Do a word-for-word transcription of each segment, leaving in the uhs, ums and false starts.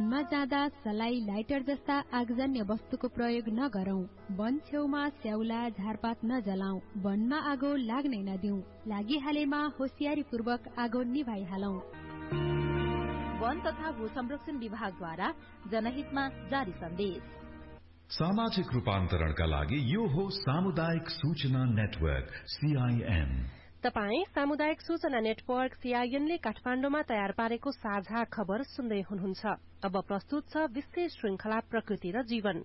वनमा जाँदा सलाई, लाइटर जस्ता आगजन्य वस्तुको प्रयोग नगरौं। वन छेउमा स्याउला, झारपात नजलाऊ। वनमा आगो लाग्नै नदिऊ। लागिहालेमा होसियारीपूर्वक आगो निभाइहालौं। वन तथा भू संरक्षण विभागद्वारा जनहितमा जारी सन्देश। सामाजिक रूपान्तरणका लागि यो हो सामुदायिक सूचना नेटवर्क सीआईएन। तपाई सामुदायिक सूचना नेटवर्क सीआईएन ले काठमाडौँमा तयार पारेको साझा खबर सुन्दै हुनुहुन्छ। अब प्रस्तुत छ विशेष श्रृंखला प्रकृति र जीवन।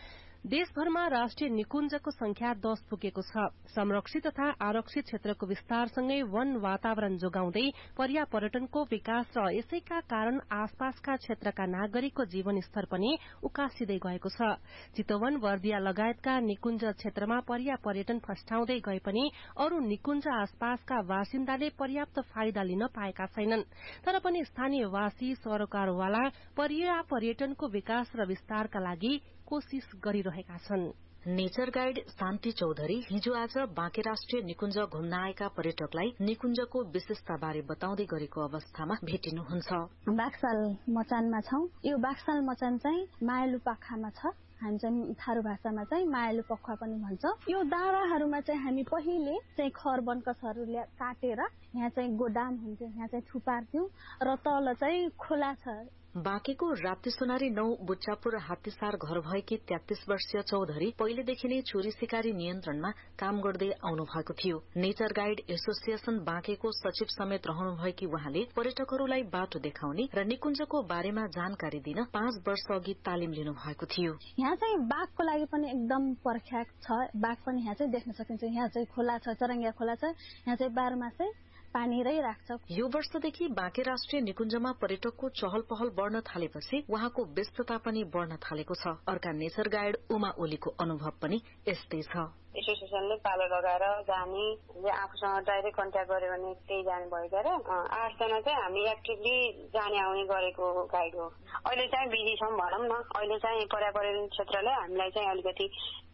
देशभरमा राष्ट्रिय निकुञ्जको संख्या दस पुगेको छ। संरक्षित तथा आरक्षित क्षेत्रको विस्तारसँगै वन वातावरण जोगाउँदै पर्यापर्यटनको विकास र यसैका कारण आसपासका क्षेत्रका नागरिकको जीवनस्तर पनि उकासिँदै गएको छ। चितवन, बर्दिया लगायतका निकुञ्ज क्षेत्रमा पर्यापर्यटन फस्टाउँदै गए पनि अरू निकुञ्ज आसपासका बासिन्दाले पर्याप्त फाइदा लिन पाएका छैनन्। तर पनि स्थानीयवासी सरोकारवाला पर्यापर्यटनको विकास र विस्तारका लागि कोशिश गरिरहेका छन्। नेचर गाइड शान्ति चौधरी हिजो आज बाँके राष्ट्रिय निकुञ्ज घुम्न आएका पर्यटकलाई निकुञ्जको विशेषता बारे बताउँदै गरेको अवस्थामा भेटिनुहुन्छ। बाक्साल मचानमा छौं। यो बाक्साल मचान चाहिँ मायालु पाखामा छ। हामी चाहिँ थारू भाषामा चाहिँ मायालु पखुवा पनि भन्छ। यो डाँडाहरूमा चाहिँ हामी पहिले चाहिँ खर बनकसहरूले काटेर यहाँ चाहिँ गोदाम हुन्थ्यो, यहाँ चाहिँ थुपार्थ्यौं र तल चाहिँ खोला छ। बाँकेको राप्ती सोनारी नौ बुच्चापुर हात्तीसार घर भएकी तेत्तीस वर्षीय चौधरी पहिलेदेखि नै चोरी सिकारी नियन्त्रणमा काम गर्दै आउनु भएको थियो। नेचर गाइड एसोसिएशन बाँकेको सचिव समेत रहनु भएकी उहाँले पर्यटकहरूलाई बाटो देखाउने र निकुञ्जको बारेमा जानकारी दिन पाँच वर्ष अघि तालिम लिनु भएको थियो। यहाँ चाहिँ बाघको लागि पनि एकदम प्रख्यात छ। बाघ पनि यहाँ चाहिँ देख्न सकिन्छ। यहाँ चाहिँ खोला छ, चरङ्गिया खोला छ। यहाँ चाहिँ बाह्रमासै पानी रहिराख्छ। यो वर्षदेखि बाँके राष्ट्रिय निकुञ्जमा पर्यटकको चहल पहल बढ़न थालेपछि उहाँको व्यस्तता पनि बढ़न थालेको छ। अर्का नेचर गाइड उमा ओलीको अनुभव पनि यस्तै छ। एसोसिएसनले पालो लगाएर जाने, आफूसँग डाइरेक्ट कन्ट्याक्ट गर्यो भने त्यही जाने भएकोले आठजना चाहिँ हामी एक्टिभली जाने आउने गरेको गाइड हो। अहिले चाहिँ बिजी छौँ भनौँ न। अहिले चाहिँ पर्यावरण क्षेत्रले हामीलाई चाहिँ अलिकति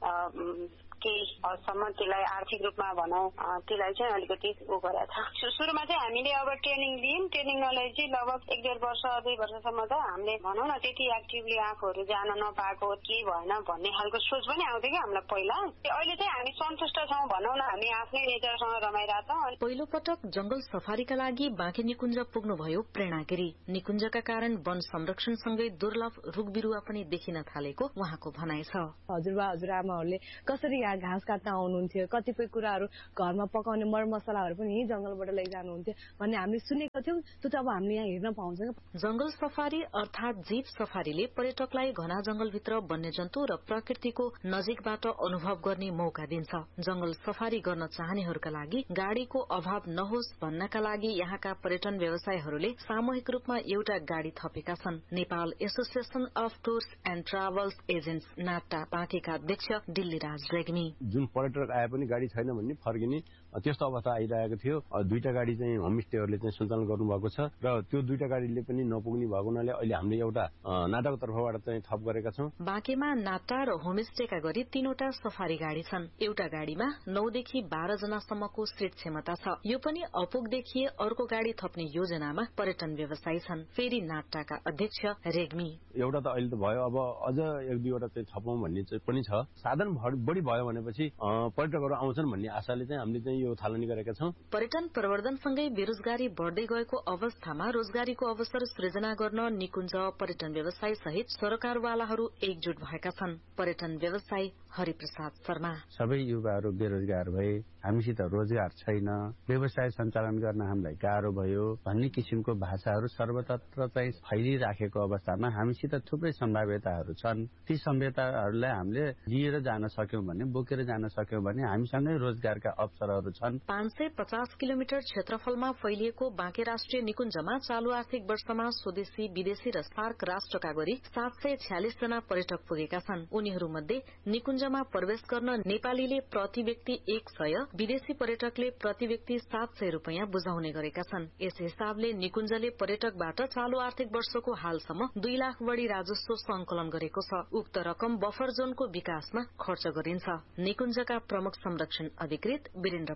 केही हदसम्म त्यसलाई आर्थिक रूपमा भनौं त्यसलाई चाहिँ अलिकति उ गरेको छ। सुरुमा चाहिँ हामीले अब ट्रेनिङ लियौं। ट्रेनिङलाई चाहिँ लगभग एक डेढ वर्ष दुई वर्षसम्म त हामीले भनौं न त्यति एक्टिभली आफूहरू जान नपाएको के भएन भन्ने खालको सोच पनि आउँथ्यो कि हामीलाई पहिला। अहिले चाहिँ हामी सन्तुष्ट छौं भनौं न। हामी आफ्नै नेचरसँग रमाइरहेका छौं। पहिलो पटक जंगल सफारीका लागि बाँके निकुञ्ज पुग्नुभयो प्रेरणा गिरी। निकुञ्जका कारण वन संरक्षणसँगै दुर्लभ रुख बिरुवा पनि देखिन थालेको उहाँको भनाइ छ। हजुरबा हजुरआमाहरूले कसरी घाँस काट्न आउनुहुन्थ्यो, कतिपय कुराहरू घरमा पकाउने मरमसलाहरू पनि यही जंगलबाट लैजानुहुन्थ्यो भन्ने हामीले सुनेको थियौं। त्यो त अब हामीले यहाँ हेर्न पाउँछौं। जंगल सफारी अर्थात जीप सफारीले पर्यटकलाई घना जंगलभित्र वन्यजन्तु र प्रकृतिको नजिकबाट अनुभव गर्ने मौका दिन्छ। जंगल सफारी गर्न चाहनेहरूका लागि गाड़ीको अभाव नहोस् भन्नका लागि यहाँका पर्यटन व्यवसायीहरूले सामूहिक रूपमा एउटा गाड़ी थपेका छन्। Nepal association of tours and travels agents NATA बाँकेका अध्यक्ष दिल्लीराज रेग्मी। जुन पर्यटक आए पनि गाड़ी छैन भन्ने फर्किने त्यस्तो अवस्था आइरहेको थियो। दुईटा गाड़ी चाहिँ होमस्टेहरूले चाहिँ सञ्चालन गर्नुभएको छ र त्यो दुईटा गाड़ीले पनि नपुग्ने भएको हुनाले अहिले हामीले एउटा नाटाको तर्फबाट चाहिँ थप गरेका छौं। बाँकेमा नाटा र होमस्टेका गरी तीनवटा सफारी गाड़ी छन्। एउटा गाड़ीमा नौदेखि बाह्र जनासम्मको सीट क्षमता छ। यो पनि अपुग देखिए अर्को गाड़ी थप्ने योजनामा पर्यटन व्यवसायी छन्। फेरि नाटाका अध्यक्ष रेग्मी। एउटा त अहिले त भयो, अब अझ एक दुईवटा चाहिँ थपौं भन्ने चाहिँ पनि छ। साधन बढी भयो भनेपछि पर्यटकहरू आउँछन् भन्ने आशाले चाहिँ हामीले चाहिँ यो थालनी गरेका छौं। पर्यटन प्रवर्धनसँगै बेरोजगारी बढ़दै गएको अवस्थामा रोजगारीको अवसर सृजना गर्न निकुञ्ज पर्यटन व्यवसायी सहित सरकारवालाहरू एकजुट भएका छन्। पर्यटन व्यवसायी हरिप्रसाद शर्मा। सबै युवाहरू बेरोजगार भए, हामीसित रोजगार छैन, व्यवसाय सञ्चालन गर्न हामीलाई गाह्रो भयो भन्ने किसिमको भाषाहरू सर्वत्र चाहिँ फैलिराखेको अवस्थामा हामीसित थुप्रै सम्भाव्यताहरू छन्। ती सम्भाव्यताहरूलाई हामीले लिएर जान सक्यौं भने, बोकेर जान सक्यौं भने हामीसँगै रोजगारका अवसरहरू छन्। पाँच सय पचास किलोमिटर क्षेत्रफलमा फैलिएको बाँके राष्ट्रिय निकुञ्जमा चालू आर्थिक वर्षमा स्वदेशी, विदेशी र सार्क राष्ट्रका गरी सात सय छ्यालिस जना पर्यटक पुगेका छन्। उनीहरूमध्ये निकुञ्जमा प्रवेश गर्न नेपालीले प्रति व्यक्ति एक सय, विदेशी पर्यटकले प्रति व्यक्ति सात सय रूपियाँ बुझाउने गरेका छन्। यस हिसाबले निकुञ्जले पर्यटकबाट चालू आर्थिक वर्षको हालसम्म दुई लाख बढ़ी राजस्व संकलन गरेको छ। उक्त रकम बफर जोनको विकासमा खर्च गरिन्छ। निकुञ्जका प्रमुख संरक्षण अधिकृत वीरेन्द्र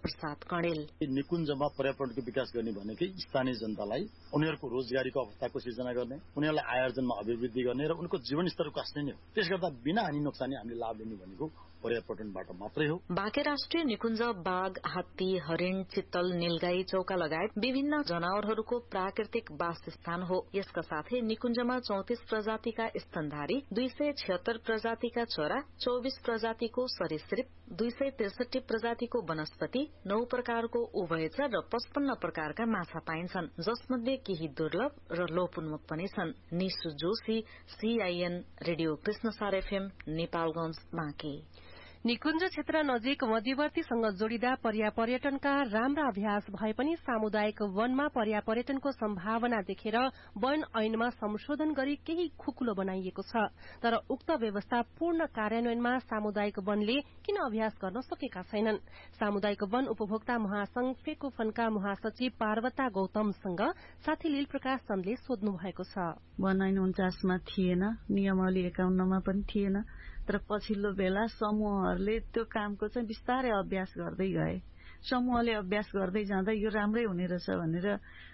प्रसाद कणेल। निकुञ्जमा पर्यावरणको विकास गर्ने भनेकै स्थानीय जनतालाई उनीहरूको रोजगारीको अवस्थाको सिर्जना गर्ने, उनीहरूलाई आय आर्जनमा अभिवृद्धि गर्ने र उनको जीवनस्तरको कसले नै हो। त्यसगर्दा बिना हानि नोक्सानी हामीले लाभ लिनु भनेको पर्यावरणबाट मात्रै हो। बाँके राष्ट्रिय निकुञ्ज बाघ, हात्ती, हरिण, चित्तल, नीलगाई, चौका लगायत विभिन्न जनावरहरूको प्राकृतिक वासस्थान हो। यसका साथै निकुञ्जमा चौतिस प्रजातिका स्तनधारी, दुई सय छिहत्तर प्रजातिका चरा, चौबिस प्रजातिको सरीसृप, दुई सय त्रिसठी प्रजातिको वनस्पति, नौ प्रकारको उभयचर र पचपन्न प्रकारका माछा पाइन्छन्, जसमध्ये केही दुर्लभ र लोपोन्मुख पनि छन्। Nishu Joshi, CIN radio Krishnasar FM, Nepalganj, Banke. निकुञ्ज क्षेत्र नजिक मध्यवर्तीसँग जोडिँदा पर्या पर्यटनका राम्रा अभ्यास भए पनि सामुदायिक वनमा पर्या पर्यटनको सम्भावना देखेर वन ऐनमा संशोधन गरी केही खुकुलो बनाइएको छ। तर उक्त व्यवस्था पूर्ण कार्यान्वयनमा सामुदायिक वनले किन अभ्यास गर्न सकेका छैनन्? सामुदायिक वन उपभोक्ता महासंघ फेकोफनका महासचिव पार्वता गौतमसँग साथी लील प्रकाश चन्दले सोध्नु भएको छ। वन ऐन उन्चासमा थिएन, नियमावली एकाउन्नमा पनि थिएन, तर पछिल्लो बेला समूहहरूले त्यो कामको चाहिँ बिस्तारै अभ्यास गर्दै गए। समूहले अभ्यास गर्दै जाँदा यो राम्रै हुने रहेछ भनेर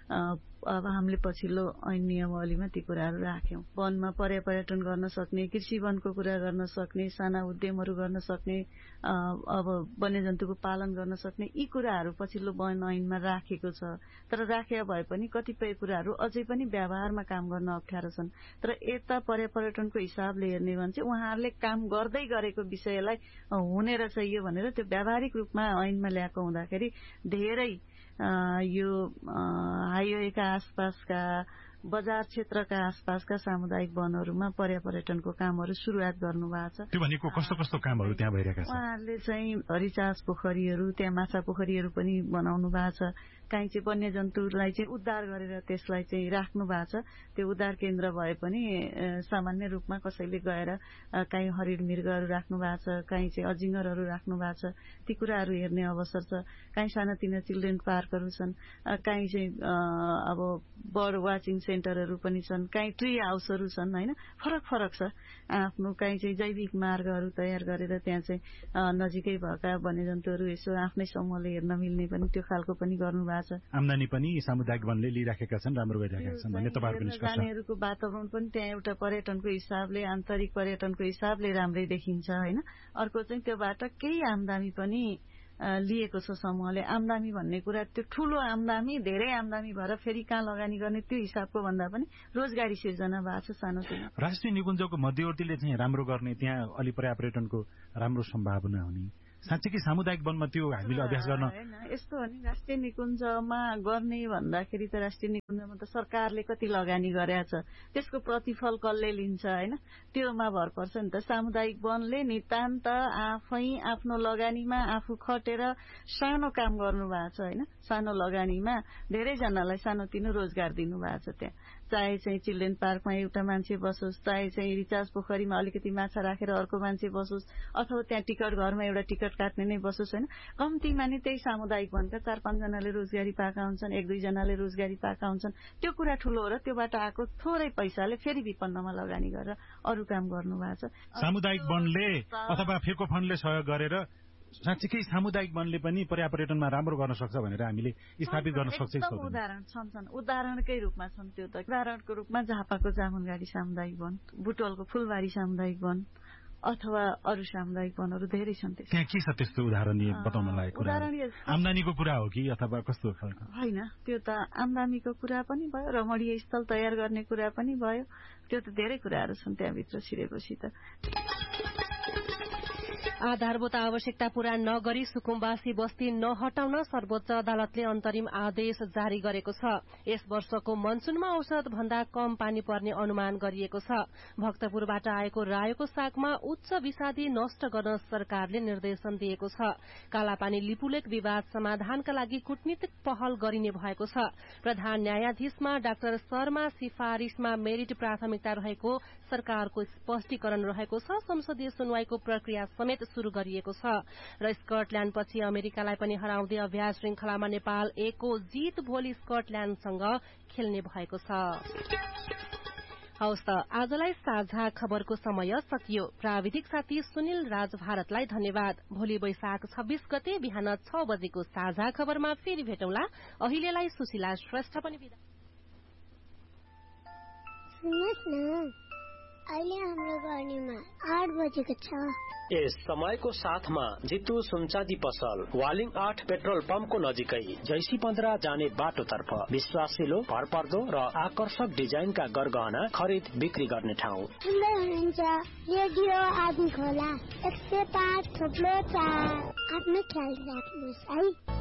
अब हामीले पछिल्लो ऐन नियमावलीमा ती कुराहरू राख्यौं। वनमा पर्या पर्यटन गर्न सक्ने, कृषि वनको कुरा गर्न सक्ने, साना उद्यमहरू गर्न सक्ने, अब वन्यजन्तुको पालन गर्न सक्ने, यी कुराहरू पछिल्लो वन ऐनमा राखेको छ। तर राखे भए पनि कतिपय कुराहरू अझै पनि व्यवहारमा काम गर्न अप्ठ्यारो छन्। तर यता पर्या पर्यटनको हिसाबले हेर्ने भने चाहिँ उहाँहरूले काम गर्दै गरेको विषयलाई हुने रहेछ यो भनेर त्यो व्यावहारिक रूपमा ऐनमा ल्याएको हुँदाखेरि धेरै यो हाइवेका आसपासका बजार क्षेत्रका आसपासका सामुदायिक वनहरूमा पर्या पर्यटनको कामहरू सुरुवात गर्नु भएको छ। त्यो भनेको कस्तो कस्तो कामहरू त्यहाँ भइरहेका छन्? उहाँहरूले चाहिँ रिचार्ज पोखरीहरू, त्यहाँ माछा पोखरीहरू पनि बनाउनु भएको छ। काहीँ चाहिँ वन्यजन्तुलाई चाहिँ उद्धार गरेर त्यसलाई चाहिँ राख्नु भएको छ। त्यो उद्धार केन्द्र भए पनि सामान्य रूपमा कसैले गएर काहीँ हरिण मृगहरू राख्नु भएको छ, काहीँ चाहिँ अजिङ्गरहरू राख्नु भएको छ। ती कुराहरू हेर्ने अवसर छ। काहीँ सानातिना चिल्ड्रेन पार्कहरू छन्, काहीँ चाहिँ अब बर्ड वाचिङ सेन्टरहरू पनि छन्, काहीँ ट्री हाउसहरू छन्, होइन, फरक फरक छ। आफ्नो काहीँ चाहिँ जैविक मार्गहरू तयार गरेर त्यहाँ चाहिँ नजिकै भएका वन्यजन्तुहरू यसो आफ्नै समूहले हेर्न मिल्ने पनि त्यो खालको पनि गर्नु भएको छ। आम्दानी पनि सामुदायिक वनले लिइराखेका छन्, राम्रो गरिरहेका छन् भन्ने तपाईँहरूको निष्कर्ष? जानेहरूको वातावरण पनि त्यहाँ एउटा पर्यटनको हिसाबले, आन्तरिक पर्यटनको हिसाबले राम्रै देखिन्छ, होइन। अर्को चाहिँ त्योबाट केही आम्दानी पनि लिएको छ समूहले। आम्दानी भन्ने कुरा त्यो ठूलो आम्दानी, धेरै आम्दानी भएर फेरि कहाँ लगानी गर्ने त्यो हिसाबको भन्दा पनि रोजगारी सिर्जना भएको छ सानोतिनो। राष्ट्रिय निकुञ्जको मध्यवर्तीले चाहिँ राम्रो गर्ने, त्यहाँ अलि पर्या पर्यटनको राम्रो सम्भावना हुने, साँच्चै कि सामुदायिक वनमा त्यो हामीले अभ्यास गर्न यस्तो हो नि। राष्ट्रिय निकुञ्जमा गर्ने भन्दाखेरि त राष्ट्रिय निकुञ्जमा त सरकारले कति लगानी गरेछ, त्यसको प्रतिफल कसले लिन्छ, होइन, त्योमा भर पर्छ नि त। सामुदायिक वनले नितान्त आफै आफ्नो लगानीमा आफू खटेर सानो काम गर्नु भएको छ, होइन। सानो लगानीमा धेरैजनालाई सानोतिनो रोजगार दिनु भएको छ। त्यहाँ चाहे चाहिँ चिल्ड्रेन पार्कमा एउटा मान्छे बसोस्, चाहे चाहिँ रिचार्ज पोखरीमा अलिकति माछा राखेर अर्को मान्छे बसोस्, अथवा त्यहाँ टिकट घरमा एउटा टिकट काट्ने नै बसोस्, होइन। कम्तीमा नि त्यही सामुदायिक वनका चार पाँचजनाले रोजगारी पाएका हुन्छन्, एक दुईजनाले रोजगारी पाएका हुन्छन्। त्यो कुरा ठूलो हो र त्योबाट आएको थोरै पैसाले फेरि विपन्नमा लगानी गरेर अरू काम गर्नु भएको छ। सामुदायिक वनले अथवा फेको फन्डले सहयोग गरेर साँच्चीकै सामुदायिक वनले पनि पर्या पर्यटनमा राम्रो गर्न सक्छ भनेर हामीले स्थापित गर्न सक्छ। उदाहरण छन् छन् उदाहरणकै रूपमा छन्। त्यो त उदाहरणको रूपमा झापाको जामुनगाडी सामुदायिक वन, बुटवलको फुलबारी सामुदायिक वन अथवा अरू सामुदायिक वनहरू धेरै छन्। त्यहाँ के छ त्यस्तो उदाहरण बताउन लायक कुरा? आम्दानीको कुरा हो कि अथवा कस्तो खालको? होइन, त्यो त आम्दानीको कुरा पनि भयो, रमणीय स्थल तयार गर्ने कुरा पनि भयो। त्यो त धेरै कुराहरू छन् त्यहाँभित्र छिरेपछि त। आधारभूत आवश्यकता पूरा नगरी सुकुम्बासी बस्ती नहटाउन सर्वोच्च अदालतले अन्तरिम आदेश जारी गरेको छ। यस वर्षको मनसुनमा औसत भन्दा कम पानी पर्ने अनुमान गरिएको छ। भक्तपुरबाट आएको रायोको सागमा उच्च विषादी नष्ट गर्न सरकारले निर्देशन दिएको छ। कालापानी लिपुलेक विवाद समाधानका लागि कूटनीतिक पहल गरिने भएको छ। प्रधान न्यायाधीशमा डाक्टर शर्मा सिफारिशमा मेरिट प्राथमिकता रहेको सरकारको स्पष्टीकरण रहेको छ। संसदीय सुनवाईको प्रक्रिया समेत शुरू गरिएको छ र स्कटल्याण्डपछि अमेरिकालाई पनि हराउँदै अभ्यास श्रृंखलामा नेपाल एकको जीत भोलि स्कटल्याण्डसँग खेल्ने भएको छ। हवस् त आजलाई साझा खबरको समय सकियो। प्राविधिक साथी सुनिल राज भारतलाई धन्यवाद। भोलि वैशाख छब्बीस गते बिहान छ बजेको साझा खबरमा फेरि भेटौँला। अहिलेलाई सुशीला श्रेष्ठ पनि बिदा। सुन्नुहोस् न, अहिले हाम्रो गर्नीमा आठ बजेको छ। यस समयको साथमा जितु सुनचाँदी पसल वालिङ आठ पेट्रोल पम्पको नजिकै जैसी पन्ध्र जाने बाटोतर्फ विश्वासिलो भरपर्दो र आकर्षक डिजाइनका गरगहना खरिद बिक्री गर्ने ठाउँ। सुन्दै हुनुहुन्छ रेडियो आदि खोला एक सय पाँच थोप्लो चार। आफ्नो ख्याल राख्नुहोस् है।